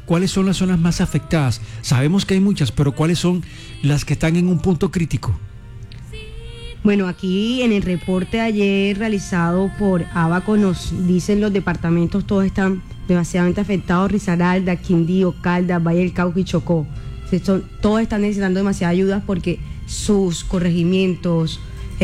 ¿cuáles son las zonas más afectadas? Sabemos que hay muchas, pero ¿cuáles son las que están en un punto crítico? Bueno, aquí en el reporte ayer realizado por Abaco nos dicen los departamentos, todos están demasiadamente afectados: Risaralda, Quindío, Caldas, Valle del Cauca y Chocó. Todos están necesitando demasiada ayuda porque sus corregimientos,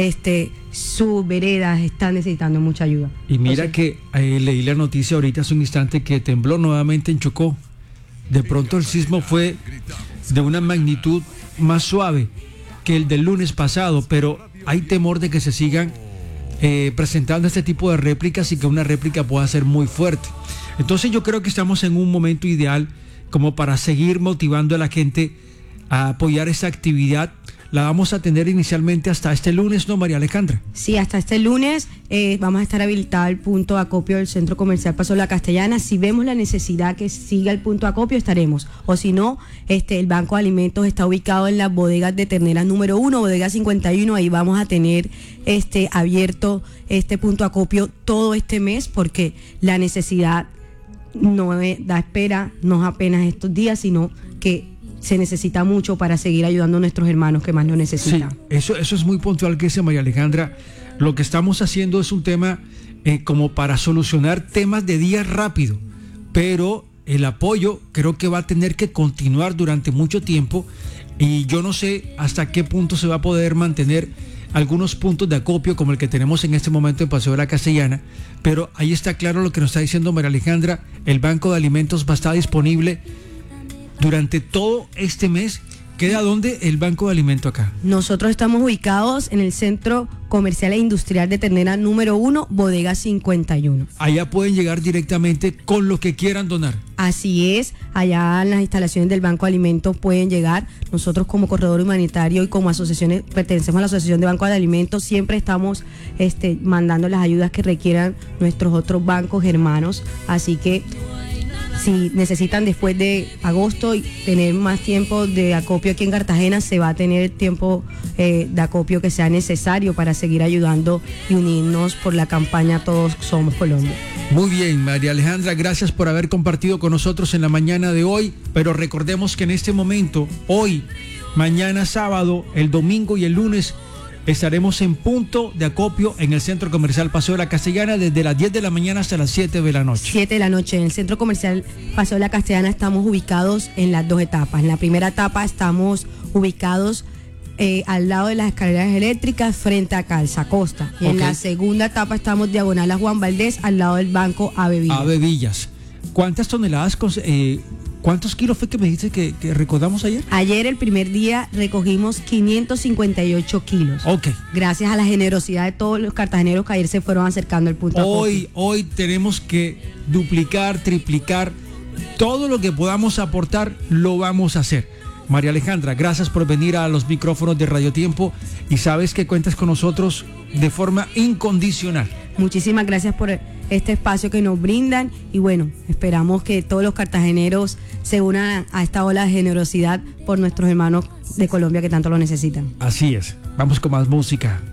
sus veredas están necesitando mucha ayuda. Y mira que leí la noticia ahorita hace un instante que tembló nuevamente en Chocó. De pronto el sismo fue de una magnitud más suave que el del lunes pasado, pero hay temor de que se sigan presentando este tipo de réplicas y que una réplica pueda ser muy fuerte. Entonces yo creo que estamos en un momento ideal como para seguir motivando a la gente a apoyar esa actividad. La vamos a tener inicialmente hasta este lunes, ¿no, María Alejandra? Sí, hasta este lunes vamos a estar habilitado el punto de acopio del Centro Comercial Paso La Castellana. Si vemos la necesidad que siga el punto de acopio, estaremos. O si no, el Banco de Alimentos está ubicado en las bodegas de ternera número 1, bodega 51. Ahí vamos a tener abierto este punto de acopio todo este mes, porque la necesidad no da espera, no es apenas estos días, sino que se necesita mucho para seguir ayudando a nuestros hermanos que más lo necesitan. Sí, eso es muy puntual que dice María Alejandra. Lo que estamos haciendo es un tema como para solucionar temas de día rápido, pero el apoyo creo que va a tener que continuar durante mucho tiempo, y yo no sé hasta qué punto se va a poder mantener algunos puntos de acopio como el que tenemos en este momento en Paseo de la Castellana, pero ahí está claro lo que nos está diciendo María Alejandra. El Banco de Alimentos va a estar disponible durante todo este mes. ¿Queda dónde el Banco de Alimento acá? Nosotros estamos ubicados en el Centro Comercial e Industrial de Ternera número 1, bodega 51. Allá pueden llegar directamente con lo que quieran donar. Así es, allá en las instalaciones del Banco de Alimentos pueden llegar. Nosotros como corredor humanitario y como asociaciones, pertenecemos a la Asociación de Banco de Alimentos, siempre estamos mandando las ayudas que requieran nuestros otros bancos hermanos. Así que si necesitan después de agosto y tener más tiempo de acopio aquí en Cartagena, se va a tener el tiempo de acopio que sea necesario para seguir ayudando y unirnos por la campaña Todos Somos Colombia. Muy bien, María Alejandra, gracias por haber compartido con nosotros en la mañana de hoy, pero recordemos que en este momento, hoy, mañana sábado, el domingo y el lunes, estaremos en punto de acopio en el Centro Comercial Paseo de la Castellana desde las 10 de la mañana hasta las 7 de la noche. 7 de la noche. En el Centro Comercial Paseo de la Castellana estamos ubicados en las dos etapas. En la primera etapa estamos ubicados al lado de las escaleras eléctricas frente a Calza Costa. Y en la segunda etapa estamos diagonal a Juan Valdés, al lado del Banco Ave Villas. Ave Villas. ¿Cuántas toneladas, cuántos kilos fue que me dijiste que recordamos ayer? Ayer, el primer día, recogimos 558 kilos. Ok. Gracias a la generosidad de todos los cartageneros que ayer se fueron acercando al punto de acopio. Hoy tenemos que duplicar, triplicar, todo lo que podamos aportar lo vamos a hacer. María Alejandra, gracias por venir a los micrófonos de Radio Tiempo, y sabes que cuentas con nosotros de forma incondicional. Muchísimas gracias por este espacio que nos brindan, y bueno, esperamos que todos los cartageneros se unan a esta ola de generosidad por nuestros hermanos de Colombia que tanto lo necesitan. Así es, vamos con más música.